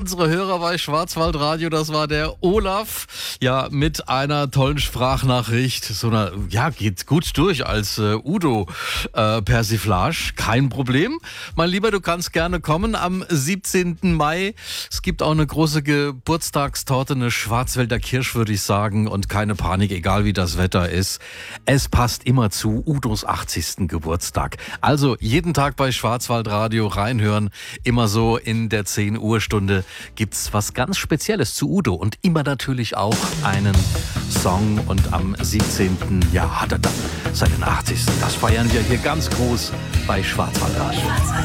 unsere Hörer bei Schwarzwaldradio. Das war der Olaf. Ja, mit einer tollen Sprachnachricht. So eine, ja, geht gut durch als Udo-Persiflage. Kein Problem. Mein Lieber, du kannst gerne kommen am 17. Mai. Es gibt auch eine große Geburtstagstorte, eine Schwarzwälder Kirsch, würde ich sagen. Und keine Panik, egal wie das Wetter ist. Es passt immer zu Udos 80. Geburtstag. Also jeden Tag bei Schwarzwaldradio reinhören. Immer so in der 10 Uhr Stunde gibt's was ganz Spezielles zu Udo. Und immer natürlich auch einen Song. Und am 17. Ja, hat er dann seinen 80. Das feiern wir hier ganz groß bei Schwarzwaldradio.